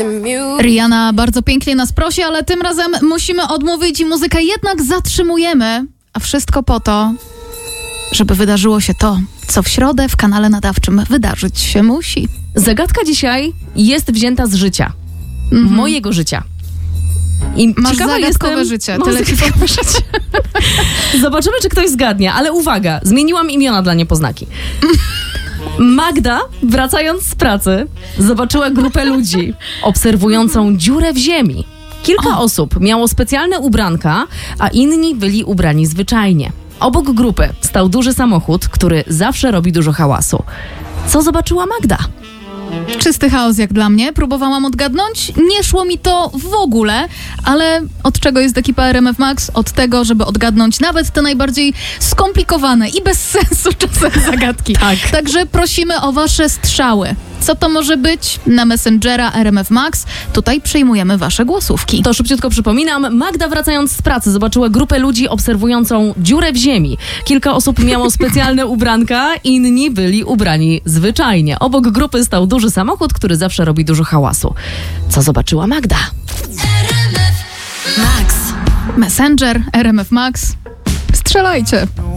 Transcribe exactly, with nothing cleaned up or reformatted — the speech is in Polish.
Rihanna bardzo pięknie nas prosi, ale tym razem musimy odmówić i muzykę jednak zatrzymujemy. A wszystko po to, żeby wydarzyło się to, co w środę w kanale nadawczym wydarzyć się musi. Zagadka dzisiaj jest wzięta z życia. Mhm. Mojego życia. I Masz ciekawa zagadkowe jestem, życie. Mam Tyle ci zagadkowe życie. Zobaczymy, czy ktoś zgadnie, ale uwaga, zmieniłam imiona dla niepoznaki. Magda, wracając z pracy, zobaczyła grupę ludzi obserwującą dziurę w ziemi. Kilka o. osób miało specjalne ubranka, a inni byli ubrani zwyczajnie. Obok grupy stał duży samochód, który zawsze robi dużo hałasu. Co zobaczyła Magda? Czysty chaos jak dla mnie. Próbowałam odgadnąć. Nie szło mi to w ogóle, ale od czego jest ekipa R M F Max? Od tego, żeby odgadnąć nawet te najbardziej skomplikowane i bez sensu czasem zagadki. Tak. Także prosimy o wasze strzały. Co to może być? Na Messengera R M F Max. Tutaj przyjmujemy wasze głosówki. To szybciutko przypominam. Magda, wracając z pracy, zobaczyła grupę ludzi obserwującą dziurę w ziemi. Kilka osób miało specjalne ubranka, inni byli ubrani zwyczajnie. Obok grupy stał duży samochód, który zawsze robi dużo hałasu. Co zobaczyła Magda? Max. Messenger R M F Max. Strzelajcie.